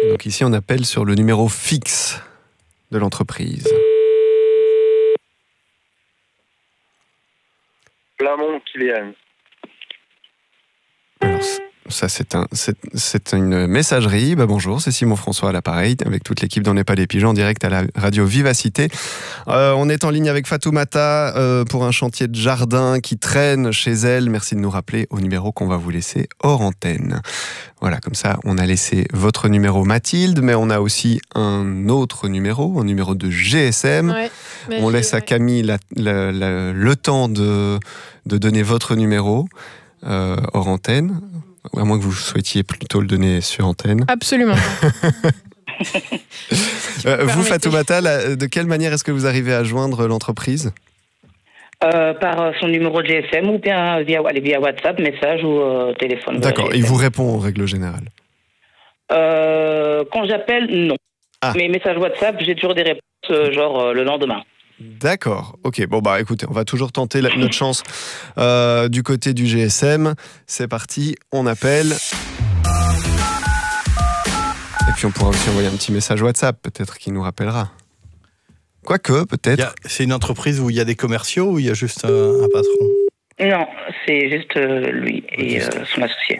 Donc ici, on appelle sur le numéro fixe de l'entreprise. Plamont, Kylian. Alors, ça, c'est une messagerie. Bonjour, c'est Simon François à l'appareil, avec toute l'équipe d'On n'est pas des pigeons, en direct à la radio Vivacité. On est en ligne avec Fatoumata pour un chantier de jardin qui traîne chez elle. Merci de nous rappeler au numéro qu'on va vous laisser hors antenne. Voilà, comme ça, on a laissé votre numéro Mathilde, mais on a aussi un autre numéro, un numéro de GSM. Ouais, on laisse à Camille le temps de donner votre numéro hors antenne. À moins que vous souhaitiez plutôt le donner sur antenne. Absolument. Vous, Fatoumata, de quelle manière est-ce que vous arrivez à joindre l'entreprise ? Par son numéro de GSM ou bien via WhatsApp, message ou téléphone. D'accord, il vous répond en règle générale ? Quand j'appelle, non. Mais message WhatsApp, j'ai toujours des réponses le lendemain. D'accord, ok. Bon bah écoutez, on va toujours tenter notre chance du côté du GSM. C'est parti, on appelle. Et puis on pourra aussi envoyer un petit message WhatsApp, peut-être qu'il nous rappellera. Quoique, peut-être. C'est une entreprise où il y a des commerciaux ou il y a juste un patron ? Non, c'est juste lui et son associé.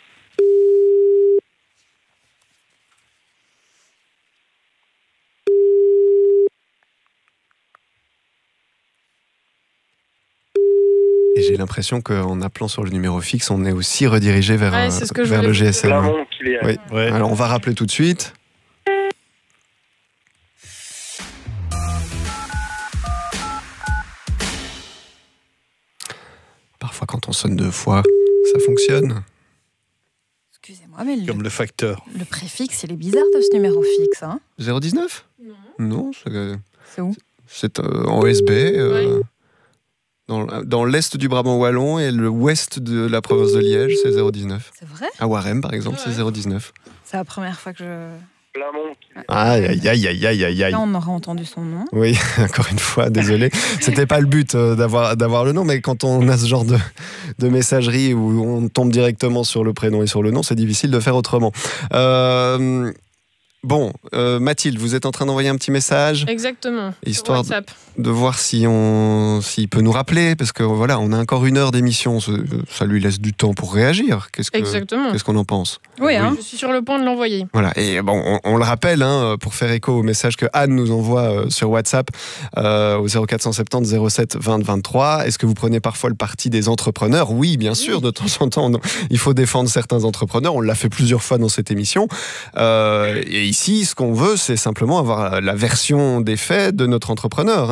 Et j'ai l'impression qu'en appelant sur le numéro fixe, on est aussi redirigé vers le GSM. Plamont, Kylian. Oui. Ouais. Alors on va rappeler tout de suite. Parfois, quand on sonne 2 fois, ça fonctionne. Excusez-moi, mais comme le facteur. Le préfixe, il est bizarre de ce numéro fixe. 019 ? Non, c'est où ? C'est en OSB. Oui. Dans l'est du Brabant wallon et l'ouest de la province de Liège, c'est 019. C'est vrai ? À Warem, par exemple, c'est 019. C'est la première fois que je... Plamont. Aïe. Là, on aura entendu son nom. Oui, encore une fois, désolé. C'était pas le but d'avoir le nom, mais quand on a ce genre de messagerie où on tombe directement sur le prénom et sur le nom, c'est difficile de faire autrement. Bon, Mathilde, vous êtes en train d'envoyer un petit message. Exactement. Histoire de voir s'il peut nous rappeler, parce que voilà, on a encore 1 heure d'émission, ça lui laisse du temps pour réagir. Qu'est-ce qu'on en pense ? Oui. Je suis sur le point de l'envoyer. Voilà, et bon, on le rappelle, pour faire écho au message que Anne nous envoie sur WhatsApp au 0470 07 20 23. Est-ce que vous prenez parfois le parti des entrepreneurs ? Oui, bien sûr, de temps en temps, il faut défendre certains entrepreneurs. On l'a fait plusieurs fois dans cette émission. Et ici, ce qu'on veut, c'est simplement avoir la version des faits de notre entrepreneur.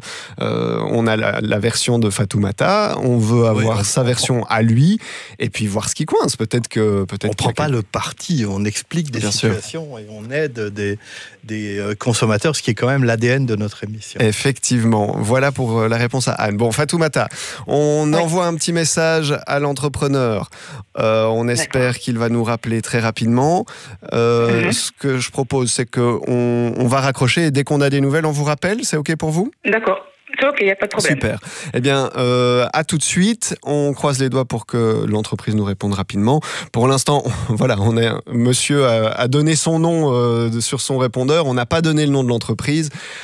On a la version de Fatoumata, on veut avoir sa version à lui, et puis voir ce qui coince. Peut-être on prend pas le parti, on explique des situations et on aide des consommateurs, ce qui est quand même l'ADN de notre émission. Effectivement. Voilà pour la réponse à Anne. Bon, Fatoumata, on envoie un petit message à l'entrepreneur. On espère qu'il va nous rappeler très rapidement. Ce que je propose, c'est qu'on va raccrocher et dès qu'on a des nouvelles, on vous rappelle. C'est OK pour vous ? D'accord. C'est OK, il n'y a pas de problème. Super. Eh bien, à tout de suite. On croise les doigts pour que l'entreprise nous réponde rapidement. Pour l'instant, voilà, monsieur a donné son nom sur son répondeur. On n'a pas donné le nom de l'entreprise.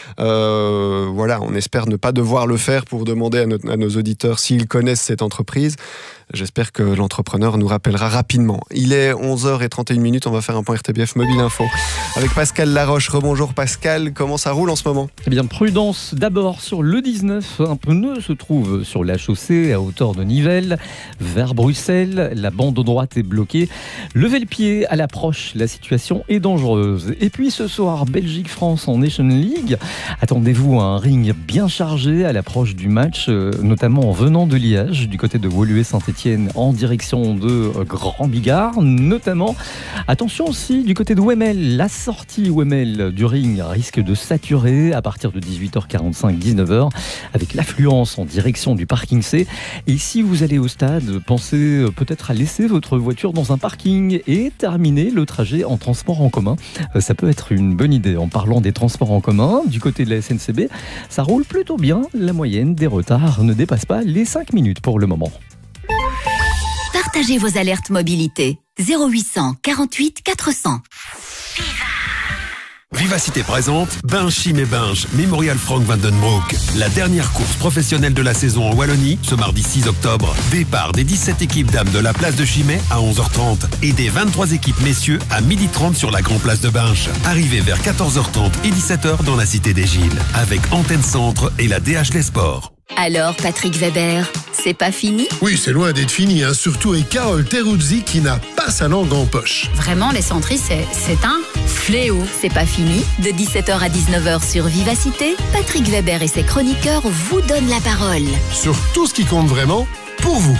Voilà, on espère ne pas devoir le faire pour demander à nos auditeurs s'ils connaissent cette entreprise. J'espère que l'entrepreneur nous rappellera rapidement. Il est 11h31, on va faire un point RTBF Mobile Info avec Pascal Laroche. Rebonjour Pascal, comment ça roule en ce moment ? Eh bien, prudence d'abord sur le 19. Un pneu se trouve sur la chaussée à hauteur de Nivelles vers Bruxelles. La bande droite est bloquée. Levez le pied à l'approche, la situation est dangereuse. Et puis ce soir, Belgique-France en Nation League. Attendez-vous à un ring bien chargé à l'approche du match, notamment en venant de Liège, du côté de Woluwe-Saint-Étienne en direction de Grand Bigard, notamment. Attention aussi du côté de Wemmel, la sortie Wemmel du ring risque de saturer à partir de 18h45, 19h, avec l'affluence en direction du parking C. Et si vous allez au stade, pensez peut-être à laisser votre voiture dans un parking et terminer le trajet en transport en commun. Ça peut être une bonne idée. En parlant des transports en commun, du côté de la SNCB, ça roule plutôt bien. La moyenne des retards ne dépasse pas les 5 minutes pour le moment. Partagez vos alertes mobilité 0800 48 400. Vivacité présente Binge Chim et Binge, Memorial Frank van den Broek. La dernière course professionnelle de la saison en Wallonie, ce mardi 6 octobre. Départ des 17 équipes dames de la place de Chimay à 11h30 et des 23 équipes messieurs à 12h30 sur la Grand Place de Binge. Arrivée vers 14h30 et 17h dans la Cité des Gilles, avec Antenne Centre et la DH Les Sports. Alors, Patrick Weber, c'est pas fini? Oui, c'est loin d'être fini, hein. Surtout avec Carole Teruzzi qui n'a pas sa langue en poche. Vraiment, les centristes, c'est un fléau. C'est pas fini. De 17h à 19h sur Vivacité, Patrick Weber et ses chroniqueurs vous donnent la parole. Sur tout ce qui compte vraiment, pour vous.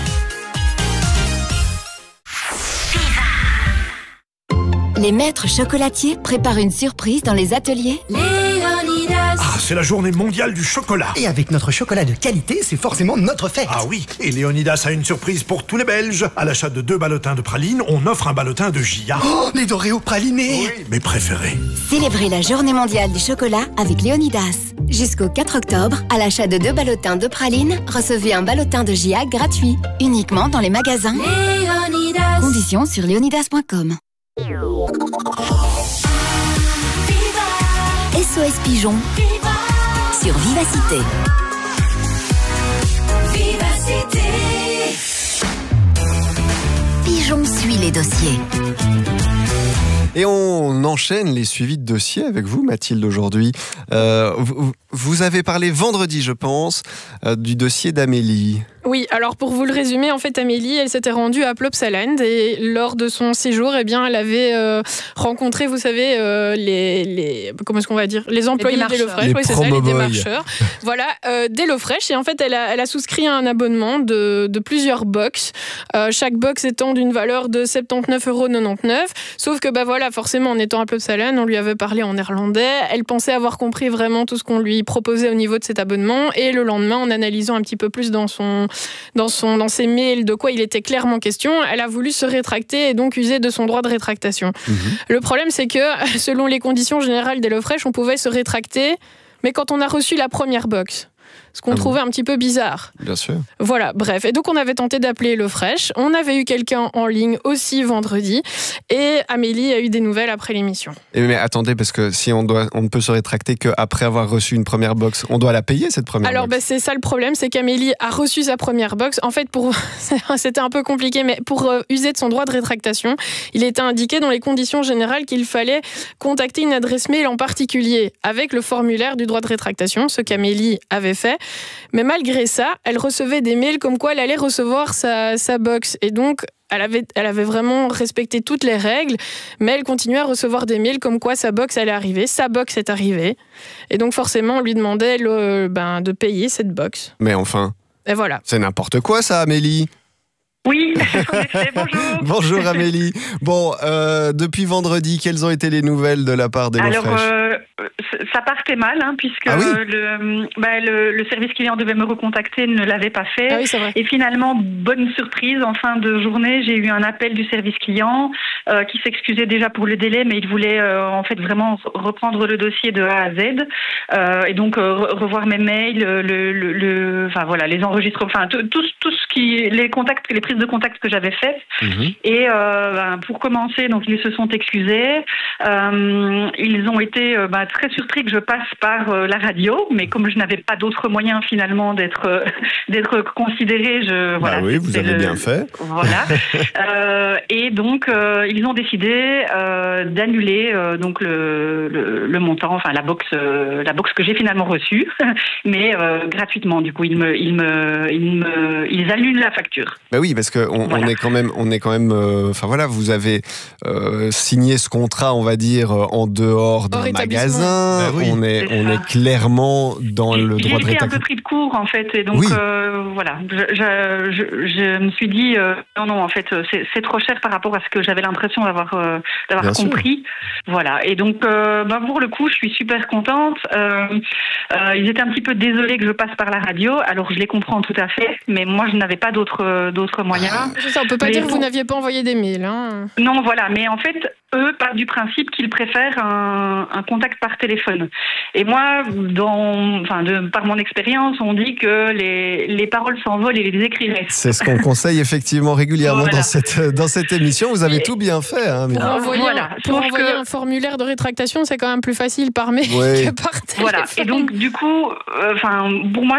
Les maîtres chocolatiers préparent une surprise dans les ateliers Léonidas. Ah, c'est la journée mondiale du chocolat. Et avec notre chocolat de qualité, c'est forcément notre fête. Ah oui, et Léonidas a une surprise pour tous les Belges. À l'achat de 2 ballotins de pralines, on offre un ballotin de Gia. Oh, les Doréos pralinés. Oui, mes préférés. Célébrez la journée mondiale du chocolat avec Léonidas. Jusqu'au 4 octobre, à l'achat de 2 ballotins de pralines, recevez un ballotin de Gia gratuit. Uniquement dans les magasins Léonidas. Conditions sur léonidas.com. SOS Pigeon sur Vivacité. Pigeon suit les dossiers. Et on enchaîne les suivis de dossiers avec vous, Mathilde, aujourd'hui. Vous avez parlé vendredi, je pense, du dossier d'Amélie. Oui, alors pour vous le résumer, en fait, Amélie, elle s'était rendue à Plopsaland et lors de son séjour, eh bien, elle avait rencontré, vous savez, comment est-ce qu'on va dire, les employés d'HelloFresh, oui, c'est ça, les démarcheurs. Voilà, d'HelloFresh, et en fait, elle a souscrit à un abonnement de plusieurs box, chaque box étant d'une valeur de 79,99 €. Sauf que, bah voilà, forcément, en étant à Plopsaland, on lui avait parlé en néerlandais. Elle pensait avoir compris vraiment tout ce qu'on lui proposait au niveau de cet abonnement, et le lendemain, en analysant un petit peu plus dans ses mails de quoi il était clairement question, elle a voulu se rétracter et donc user de son droit de rétractation. Le problème, c'est que selon les conditions générales d'HelloFresh, on pouvait se rétracter, mais quand on a reçu la première box. Ce qu'on trouvait un petit peu bizarre. Bien sûr. Voilà, bref. Et donc, on avait tenté d'appeler HelloFresh. On avait eu quelqu'un en ligne aussi vendredi. Et Amélie a eu des nouvelles après l'émission. Mais attendez, parce que si on ne peut se rétracter qu'après avoir reçu une première box, on doit la payer, cette première box. Alors, c'est ça le problème, c'est qu'Amélie a reçu sa première box. En fait, c'était un peu compliqué, mais pour user de son droit de rétractation, il était indiqué dans les conditions générales qu'il fallait contacter une adresse mail en particulier avec le formulaire du droit de rétractation, ce qu'Amélie avait fait. Mais malgré ça, elle recevait des mails comme quoi elle allait recevoir sa box. Et donc, elle avait vraiment respecté toutes les règles, mais elle continuait à recevoir des mails comme quoi sa box allait arriver. Sa box est arrivée. Et donc, forcément, on lui demandait de payer cette box. Mais enfin, et voilà. C'est n'importe quoi ça, Amélie. Oui, en effet, bonjour. Bonjour Amélie. Bon, depuis vendredi, quelles ont été les nouvelles de la part d'HelloFresh ? Alors, ça partait mal, puisque le service client devait me recontacter, ne l'avait pas fait. Ah oui, c'est vrai. Et finalement, bonne surprise, en fin de journée, j'ai eu un appel du service client qui s'excusait déjà pour le délai, mais il voulait en fait vraiment reprendre le dossier de A à Z. Et donc, revoir mes mails, les enregistrements, tout ce qui, les prises de contact que j'avais faites. Et pour commencer, donc ils se sont excusés. Ils ont été très surpris que je passe par la radio, mais comme je n'avais pas d'autre moyen finalement d'être considérée, oui, vous avez bien fait. Voilà. Et donc ils ont décidé d'annuler donc le montant, enfin la box que j'ai finalement reçue, mais gratuitement. Du coup, ils annulent la facture. Bah oui, parce que on est quand même, vous avez signé ce contrat, on va dire, en dehors d'un magasin. Bah oui, on est clairement dans le droit de rétractation. J'ai été un peu pris de court en fait, et donc voilà, je me suis dit non, en fait, c'est trop cher par rapport à ce que j'avais l'impression d'avoir compris. Voilà, et donc pour le coup, je suis super contente. Ils étaient un petit peu désolés que je passe par la radio, alors je les comprends tout à fait, mais moi je n'avais pas d'autres moyens. C'est ça, on peut pas dire que vous n'aviez pas envoyé des mails. Non, voilà, mais en fait, eux partent du principe qu'ils préfèrent un contact par téléphone. Et moi, par mon expérience, on dit que les paroles s'envolent et les écrits restent. C'est ce qu'on conseille effectivement régulièrement dans cette émission. Vous avez tout bien fait. Hein, pour envoyer un formulaire de rétractation, c'est quand même plus facile par mail que par téléphone. Voilà. Et donc, du coup, pour moi,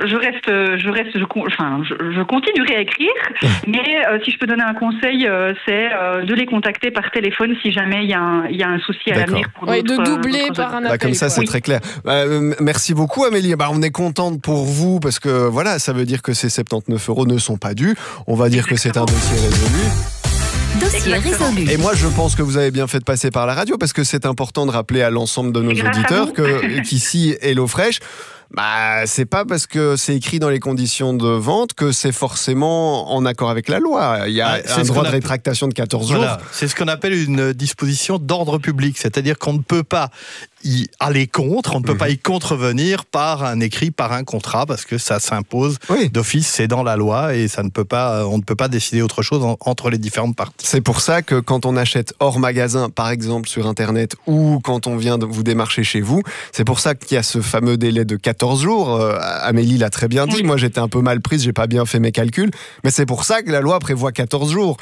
je continuerai à écrire, mais si je peux donner un conseil, c'est de les contacter par téléphone si jamais il y a un souci à l'avenir. De doubler par un appel. Comme ça, c'est très clair. Merci beaucoup, Amélie. On est contente pour vous parce que voilà, ça veut dire que ces 79 € ne sont pas dus. On va dire que c'est un dossier résolu. Dossier résolu. Et moi, je pense que vous avez bien fait de passer par la radio parce que c'est important de rappeler à l'ensemble de nos auditeurs qu'ici, HelloFresh, c'est pas parce que c'est écrit dans les conditions de vente que c'est forcément en accord avec la loi. Il y a un droit de rétractation de 14 jours. Voilà. C'est ce qu'on appelle une disposition d'ordre public, c'est-à-dire qu'on ne peut pas y aller contre, on ne peut pas y contrevenir par un écrit, par un contrat, parce que ça s'impose d'office, c'est dans la loi et on ne peut pas décider autre chose entre les différentes parties. C'est pour ça que quand on achète hors magasin, par exemple sur Internet, ou quand on vient de vous démarcher chez vous, c'est pour ça qu'il y a ce fameux délai de 14 jours. Amélie l'a très bien dit, moi j'étais un peu mal prise, j'ai pas bien fait mes calculs, mais c'est pour ça que la loi prévoit 14 jours.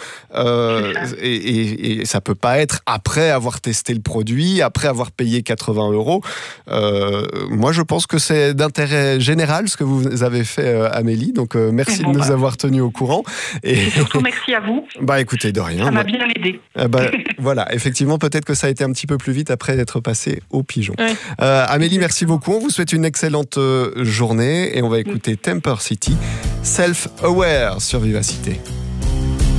Et ça peut pas être après avoir testé le produit, après avoir payé 80 €. Moi, je pense que c'est d'intérêt général ce que vous avez fait, Amélie. Donc, merci de nous avoir tenus au courant. Et surtout, merci à vous. Écoutez, de rien. Ça m'a bien aidé. Voilà, effectivement, peut-être que ça a été un petit peu plus vite après d'être passé au pigeon. Amélie, merci beaucoup. On vous souhaite une excellente journée et on va écouter Temper City, Self-Aware sur Vivacité.